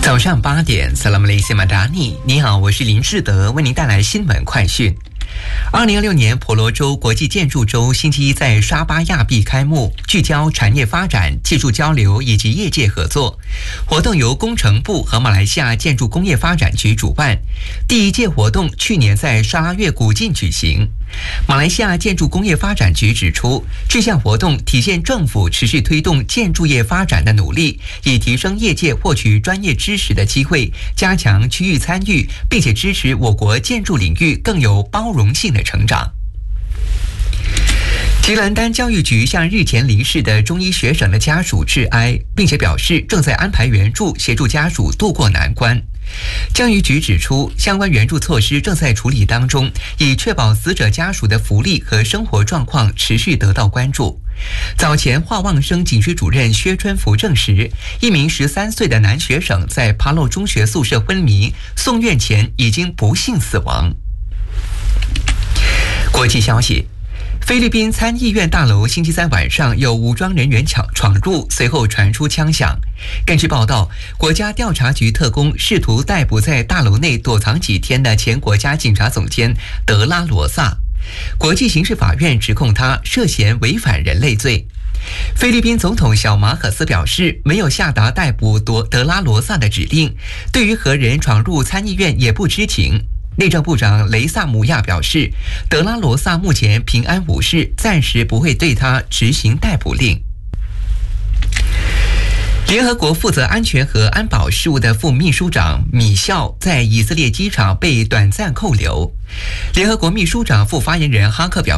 早上8点 Salam Malaysia Madani， 你好，我是林志德，为您带来新闻快讯。2026年婆罗洲国际建筑周星期一在沙巴亚庇开幕，聚焦产业发展、技术交流以及业界合作。活动由工程部和马来西亚建筑工业发展局主办。第一届活动去年在沙拉越古晋举行。马来西亚建筑工业发展局指出，这项活动体现政府持续推动建筑业发展的努力，以提升业界获取专业知识的机会，加强区域参与，并且支持我国建筑领域更有包容性的成长。吉兰丹教育局向日前离世的中医学生的家属致哀，并且表示正在安排援助协助家属渡过难关。教育局指出，相关援助措施正在处理当中，以确保死者家属的福利和生活状况持续得到关注。早前华旺生警区主任薛春福证实，一名13岁的男学生在帕洛中学宿舍昏迷，送院前已经不幸死亡。国际消息，菲律宾参议院大楼星期三晚上有武装人员闯入，随后传出枪响。根据报道，国家调查局特工试图逮捕在大楼内躲藏几天的前国家警察总监德拉罗萨。国际刑事法院指控他涉嫌违反人类罪。菲律宾总统小马可斯表示，没有下达逮捕德拉罗萨的指令，对于何人闯入参议院也不知情。内政部长雷萨姆亚表示，德拉罗萨目前平安无事，暂时不会对他执行逮捕令。联合国负责安全和安保事务的副秘书长米肖在以色列机场被短暂扣留。联合国秘书长副发言人哈克表